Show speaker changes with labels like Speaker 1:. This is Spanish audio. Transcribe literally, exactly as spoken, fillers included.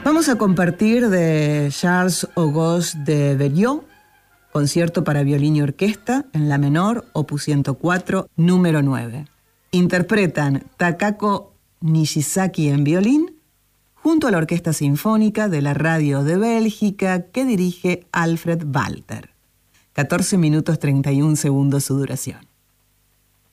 Speaker 1: Vamos a compartir de Charles Auguste de Berlioz, concierto para violín y orquesta en la menor, opus ciento cuatro, número nueve. Interpretan Takako Nishizaki en violín, junto a la Orquesta Sinfónica de la Radio de Bélgica que dirige Alfred Walter. catorce minutos treinta y un segundos su duración.